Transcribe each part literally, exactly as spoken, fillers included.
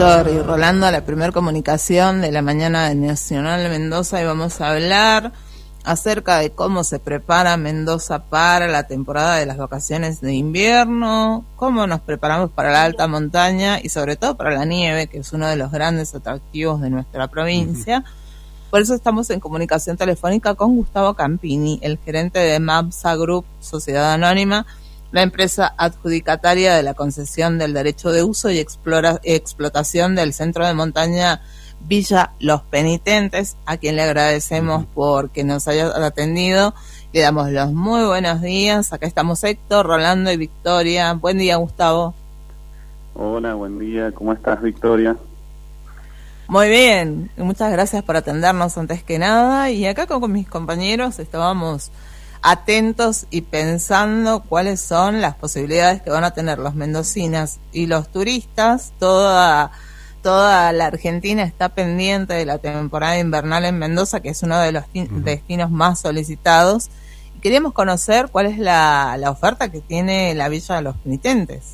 Víctor y Rolando a la primera comunicación de la mañana de Nacional de Mendoza y vamos a hablar acerca de cómo se prepara Mendoza para la temporada de las vacaciones de invierno, cómo nos preparamos para la alta montaña y sobre todo para la nieve, que es uno de los grandes atractivos de nuestra provincia. Uh-huh. Por eso estamos en comunicación telefónica con Gustavo Campini, el gerente de MAPSA Group, Sociedad Anónima, la empresa adjudicataria de la concesión del derecho de uso y explora, explotación del centro de montaña Villa Los Penitentes, a quien le agradecemos por que nos haya atendido. Le damos los muy buenos días. Acá estamos Héctor, Rolando y Victoria. Buen día, Gustavo. Hola, buen día. ¿Cómo estás, Victoria? Muy bien. Muchas gracias por atendernos antes que nada. Y acá con mis compañeros estábamos atentos y pensando cuáles son las posibilidades que van a tener los mendocinas y los turistas. Toda, toda la Argentina está pendiente de la temporada invernal en Mendoza, que es uno de los uh-huh. destinos más solicitados. Y queríamos conocer cuál es la, la oferta que tiene la Villa de los Penitentes.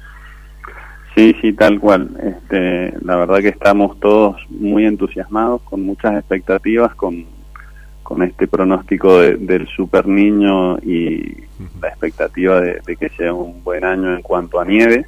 Sí, sí, tal cual. Este, la verdad que estamos todos muy entusiasmados, con muchas expectativas, con con este pronóstico de, del super niño y la expectativa de, de que sea un buen año en cuanto a nieve.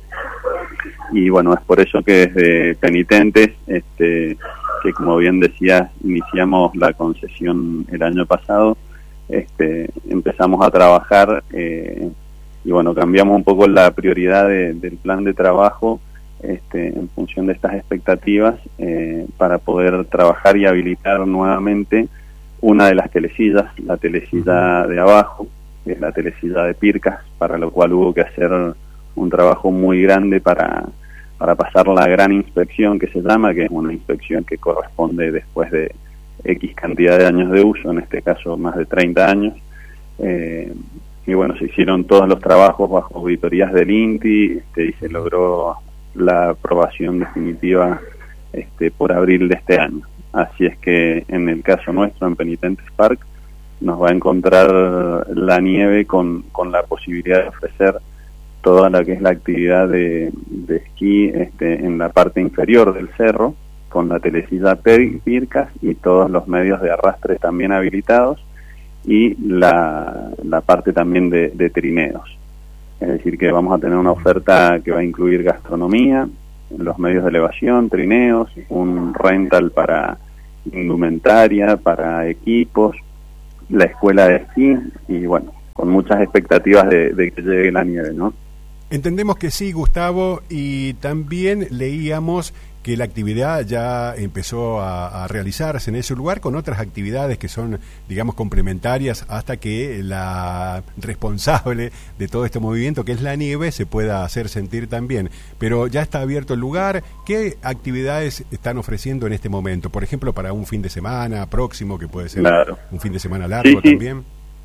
Y bueno, es por eso que desde Penitentes, este, que como bien decías, iniciamos la concesión el año pasado, este, empezamos a trabajar eh, y bueno, cambiamos un poco la prioridad de, del plan de trabajo este, en función de estas expectativas eh, para poder trabajar y habilitar nuevamente una de las telesillas, la telesilla de abajo, que es la telesilla de Pircas, para lo cual hubo que hacer un trabajo muy grande para, para pasar la gran inspección que se llama, que es una inspección que corresponde después de X cantidad de años de uso, en este caso más de treinta años. Eh, y bueno, se hicieron todos los trabajos bajo auditorías del INTI este, y se logró la aprobación definitiva este, por abril de este año. Así es que en el caso nuestro, en Penitentes Park, nos va a encontrar la nieve con, con la posibilidad de ofrecer toda la que es la actividad de, de esquí este, en la parte inferior del cerro, con la telesilla Pircas y todos los medios de arrastre también habilitados, y la, la parte también de, de trineos. Es decir, que vamos a tener una oferta que va a incluir gastronomía, los medios de elevación, trineos, un rental para indumentaria, para equipos, la escuela de esquí y bueno, con muchas expectativas de, de que llegue la nieve, ¿no? Entendemos que sí, Gustavo, y también leíamos que la actividad ya empezó a, a realizarse en ese lugar con otras actividades que son, digamos, complementarias hasta que la responsable de todo este movimiento, que es la nieve, se pueda hacer sentir también. Pero ya está abierto el lugar. ¿Qué actividades están ofreciendo en este momento? Por ejemplo, para un fin de semana próximo, que puede ser claro. un fin de semana largo sí, sí. también.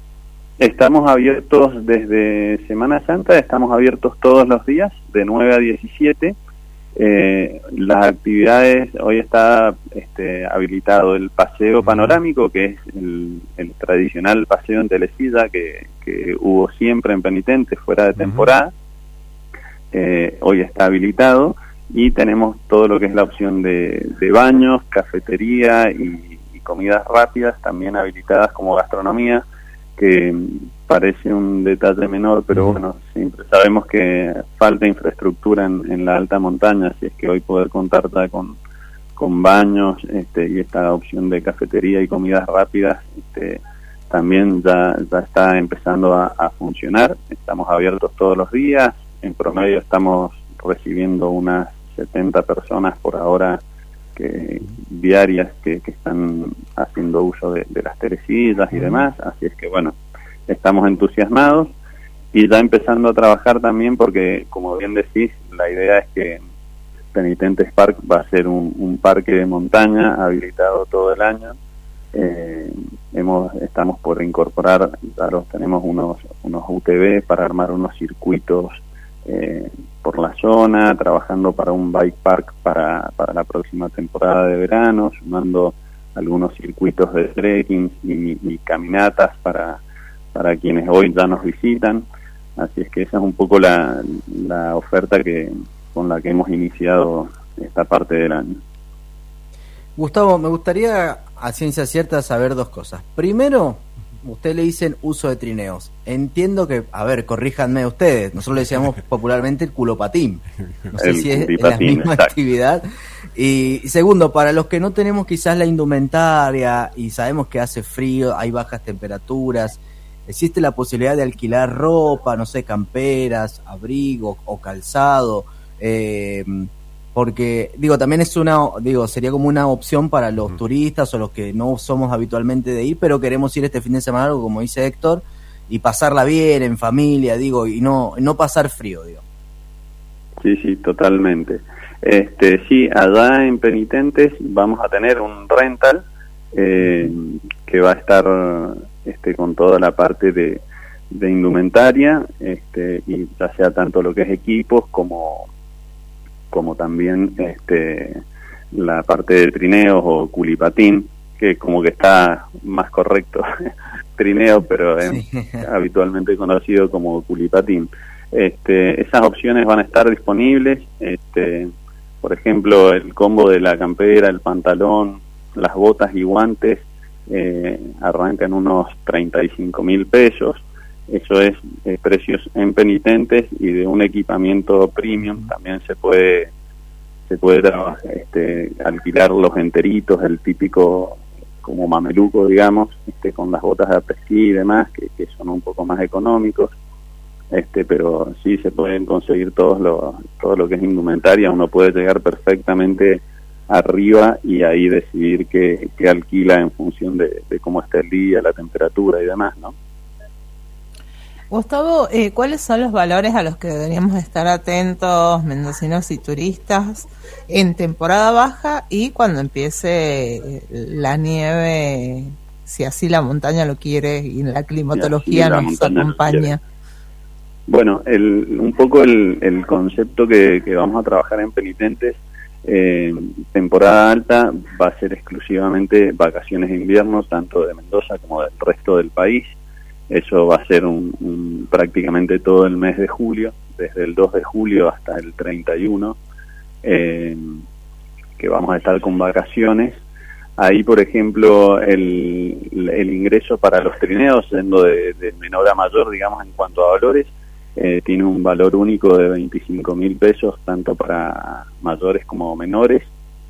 Estamos abiertos desde Semana Santa, estamos abiertos todos los días, de nueve a diecisiete. Eh, las actividades, hoy está este, habilitado el paseo panorámico, que es el, el tradicional paseo en telesilla que, que hubo siempre en Penitentes fuera de temporada. Uh-huh. eh, hoy está habilitado y tenemos todo lo que es la opción de, de baños, cafetería y, y comidas rápidas también habilitadas como gastronomía, que parece un detalle menor, pero uh-huh. bueno, siempre sabemos que falta infraestructura en, en la alta montaña, así es que hoy poder contar con, con baños este, y esta opción de cafetería y comidas rápidas este, también ya, ya está empezando a, a funcionar. Estamos abiertos todos los días, en promedio estamos recibiendo unas setenta personas por ahora que, diarias que, que están haciendo uso de, de las telesillas y demás, así es que bueno, estamos entusiasmados y ya empezando a trabajar también porque, como bien decís, la idea es que Penitentes Park va a ser un, un parque de montaña habilitado todo el año. Eh, hemos estamos por incorporar, claro, tenemos unos, unos U T V para armar unos circuitos eh, por la zona, trabajando para un bike park para, para la próxima temporada de verano, sumando algunos circuitos de trekking y, y caminatas para para quienes hoy ya nos visitan. Así es que esa es un poco la, la oferta que con la que hemos iniciado esta parte del año. Gustavo, me gustaría a ciencia cierta saber dos cosas. Primero, usted le dicen uso de trineos. Entiendo que, a ver, corríjanme ustedes, nosotros le decíamos popularmente el culopatín. No sé el si es, es la misma exacto. actividad. Y segundo, para los que no tenemos quizás la indumentaria y sabemos que hace frío, hay bajas temperaturas, ¿existe la posibilidad de alquilar ropa, no sé, camperas, abrigo o calzado? Eh, porque, digo, también es una, digo, sería como una opción para los uh-huh. turistas o los que no somos habitualmente de ir, pero queremos ir este fin de semana, algo como dice Héctor, y pasarla bien, en familia, digo, y no, no pasar frío, digo. Sí, sí, totalmente. Este, sí, allá en Penitentes vamos a tener un rental eh, que va a estar este, con toda la parte de, de indumentaria, este, y ya sea tanto lo que es equipos como, como también este, la parte de trineos o culipatín, que como que está más correcto, trineo, pero es sí. habitualmente conocido como culipatín. Este, esas opciones van a estar disponibles, este, por ejemplo, el combo de la campera, el pantalón, las botas y guantes eh, arrancan unos treinta y cinco mil pesos. Eso es eh, precios en Penitentes, y de un equipamiento premium también se puede se puede trabajar, este, alquilar los enteritos, el típico como mameluco, digamos, este, con las botas de apesquí y demás, que, que son un poco más económicos. Este, pero sí se pueden conseguir todos lo, todo lo que es indumentaria. Uno puede llegar perfectamente arriba y ahí decidir qué, qué alquila en función de, de cómo está el día, la temperatura y demás, ¿no? Gustavo, eh, ¿cuáles son los valores a los que deberíamos estar atentos mendocinos y turistas en temporada baja y cuando empiece la nieve, si así la montaña lo quiere y la climatología sí, nos acompaña? Bueno, el, un poco el, el concepto que, que vamos a trabajar en Penitentes, eh, temporada alta va a ser exclusivamente vacaciones de invierno, tanto de Mendoza como del resto del país. Eso va a ser un, un, prácticamente todo el mes de julio, desde el dos de julio hasta el treinta y uno, eh, que vamos a estar con vacaciones. Ahí, por ejemplo, el, el ingreso para los trineos, siendo de, de menor a mayor, digamos, en cuanto a valores, Eh, tiene un valor único de veinticinco mil pesos, tanto para mayores como menores.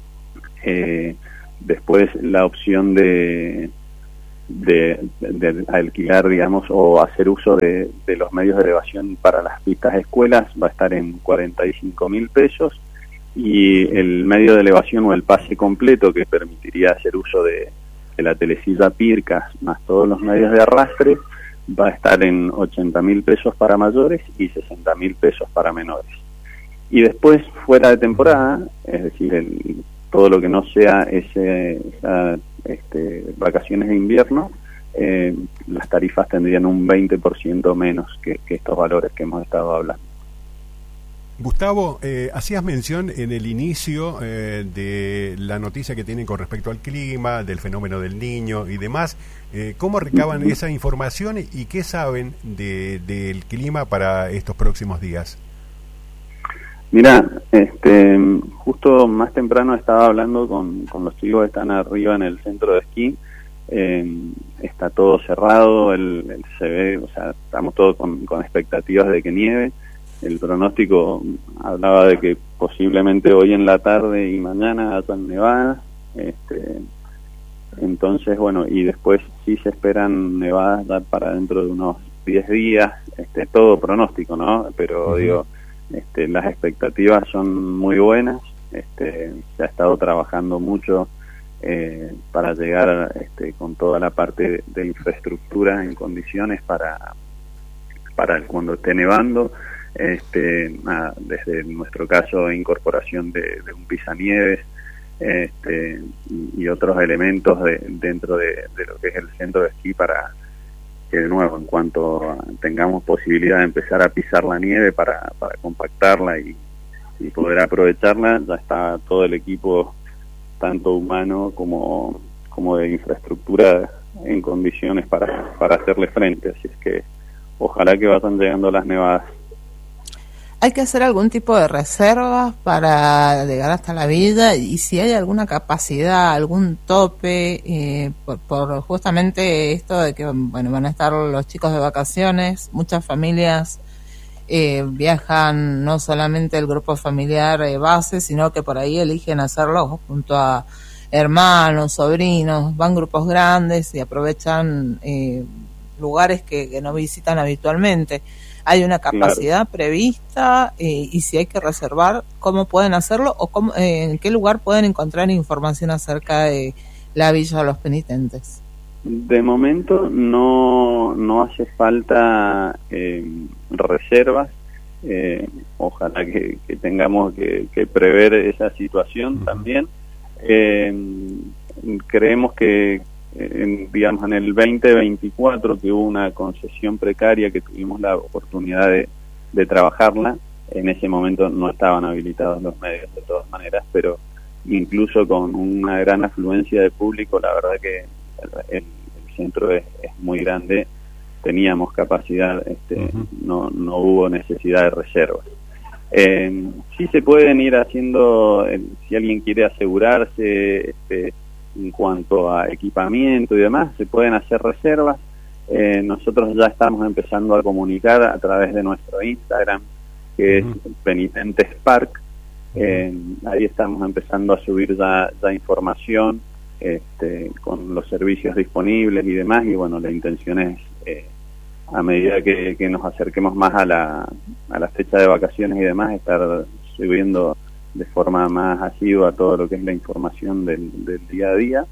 Eh, después la opción de, de, de alquilar, digamos, o hacer uso de, de los medios de elevación para las pistas de escuelas va a estar en cuarenta y cinco mil pesos, y el medio de elevación o el pase completo, que permitiría hacer uso de, de la telesilla Pircas más todos los medios de arrastre, va a estar en ochenta mil pesos para mayores y sesenta mil pesos para menores. Y después, fuera de temporada, es decir, el, todo lo que no sea ese, esa, este, vacaciones de invierno, eh, las tarifas tendrían un veinte por ciento menos que, que estos valores que hemos estado hablando. Gustavo, eh, hacías mención en el inicio eh, de la noticia que tienen con respecto al clima, del fenómeno del Niño y demás. Eh, ¿Cómo recaban esa información y qué saben de, del clima para estos próximos días? Mira, este, justo más temprano estaba hablando con, con los chicos que están arriba en el centro de esquí. Eh, está todo cerrado, el, el se ve, o sea, estamos todos con, con expectativas de que nieve. El pronóstico hablaba de que posiblemente hoy en la tarde y mañana hayan nevadas, este, entonces bueno, y después sí se esperan nevadas para dentro de unos diez días, este, todo pronóstico, ¿no? Pero uh-huh. digo, este, las expectativas son muy buenas, este, se ha estado trabajando mucho eh, para llegar este, con toda la parte de, de infraestructura en condiciones para, para cuando esté nevando. Este, nada, desde nuestro caso incorporación de, de un pisanieves este, y, y otros elementos de, dentro de, de lo que es el centro de esquí, para que de nuevo en cuanto tengamos posibilidad de empezar a pisar la nieve para, para compactarla y, y poder aprovecharla, ya está todo el equipo tanto humano como, como de infraestructura en condiciones para, para hacerle frente, así es que ojalá que vayan llegando las nevadas. ¿Hay que hacer algún tipo de reservas para llegar hasta la villa? Y si hay alguna capacidad, algún tope, eh, por, por justamente esto de que bueno, van a estar los chicos de vacaciones, muchas familias eh, viajan no solamente el grupo familiar eh, base, sino que por ahí eligen hacerlo junto a hermanos, sobrinos, van grupos grandes y aprovechan eh, lugares que, que no visitan habitualmente. ¿Hay una capacidad claro. prevista? Eh, y si hay que reservar, ¿cómo pueden hacerlo? ¿O cómo, eh, en qué lugar pueden encontrar información acerca de la Villa de los Penitentes? De momento no, no hace falta eh, reservas. Eh, ojalá que, que tengamos que, que prever esa situación uh-huh. también. Eh, creemos que En, digamos en el veinte veinticuatro, que hubo una concesión precaria que tuvimos la oportunidad de, de trabajarla, en ese momento no estaban habilitados los medios de todas maneras, pero incluso con una gran afluencia de público, la verdad que el, el, el centro es, es muy grande, teníamos capacidad, este, uh-huh. no, no hubo necesidad de reservas. Eh, sí se pueden ir haciendo, eh, si alguien quiere asegurarse, este, en cuanto a equipamiento y demás, se pueden hacer reservas. Eh, nosotros ya estamos empezando a comunicar a través de nuestro Instagram, que uh-huh. es Penitentes Park. Eh, ahí estamos empezando a subir ya, ya información este, con los servicios disponibles y demás, y bueno, la intención es, eh, a medida que, que nos acerquemos más a la, a la fecha de vacaciones y demás, estar subiendo de forma más asidua todo lo que es la información del, del día a día,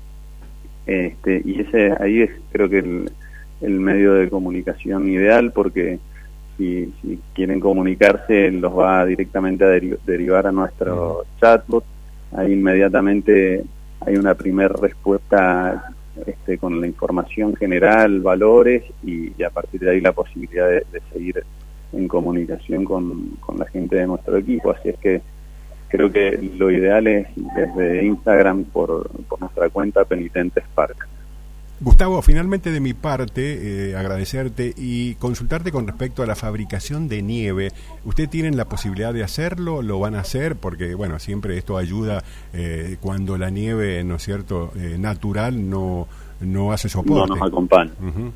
este, y ese ahí es creo que el, el medio de comunicación ideal, porque si, si quieren comunicarse los va directamente a deri- derivar a nuestro chatbot. Ahí inmediatamente hay una primera respuesta este, con la información general, valores, y, y a partir de ahí la posibilidad de, de seguir en comunicación con, con la gente de nuestro equipo. Así es que creo que lo ideal es desde Instagram por, por nuestra cuenta Penitentes Park. Gustavo, finalmente de mi parte, eh, agradecerte y consultarte con respecto a la fabricación de nieve. ¿Ustedes tienen la posibilidad de hacerlo? ¿Lo van a hacer? Porque, bueno, siempre esto ayuda eh, cuando la nieve, ¿no es cierto?, eh, natural no, no hace soporte. No nos acompaña. Uh-huh.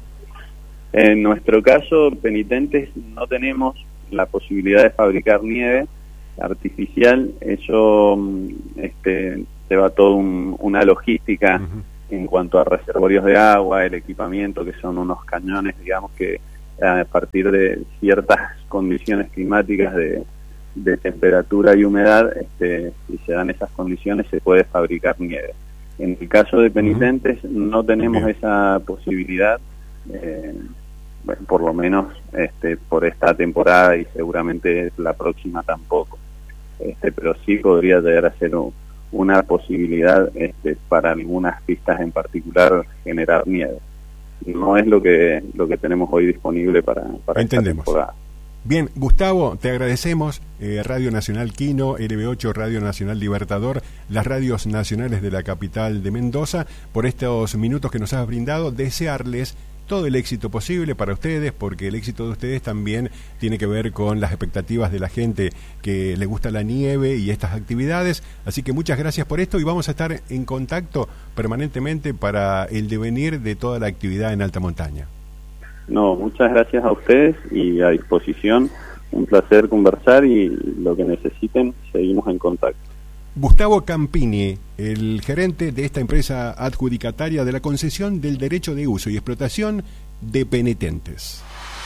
En nuestro caso, Penitentes, no tenemos la posibilidad de fabricar nieve artificial. Eso este, lleva toda un, una logística uh-huh. en cuanto a reservorios de agua, el equipamiento, que son unos cañones, digamos, que a partir de ciertas condiciones climáticas de, de temperatura y humedad, este, si se dan esas condiciones, se puede fabricar nieve. En el caso de Penitentes, uh-huh. no tenemos Bien. esa posibilidad, eh, bueno, por lo menos este, por esta temporada, y seguramente la próxima tampoco. Este, pero sí podría llegar a ser un, una posibilidad este, para algunas pistas en particular generar nieve. No es lo que lo que tenemos hoy disponible para, para Entendemos. esta temporada. Bien, Gustavo, te agradecemos. eh, Radio Nacional Quino, L B ocho, Radio Nacional Libertador, las radios nacionales de la capital de Mendoza, por estos minutos que nos has brindado. Desearles todo el éxito posible para ustedes, porque el éxito de ustedes también tiene que ver con las expectativas de la gente que le gusta la nieve y estas actividades. Así que muchas gracias por esto, y vamos a estar en contacto permanentemente para el devenir de toda la actividad en alta montaña. No, muchas gracias a ustedes y a disposición. Un placer conversar, y lo que necesiten, seguimos en contacto. Gustavo Campini, el gerente de esta empresa adjudicataria de la concesión del derecho de uso y explotación de Penitentes.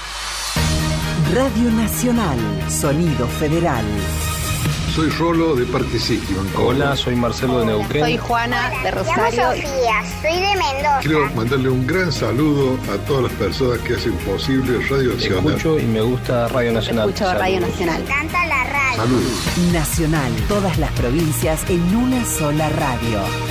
Radio Nacional, Sonido Federal. Soy Rolo de Parque City. Hola, soy Marcelo de Neuquén. Soy Juana de Rosario. Me llamo Sofía, soy de Mendoza. Quiero mandarle un gran saludo a todas las personas que hacen posible Radio Nacional. Escucho y me gusta Radio Nacional. Escucho Saludos. Radio Nacional. Me encanta la radio. Saludos. Nacional, todas las provincias en una sola radio.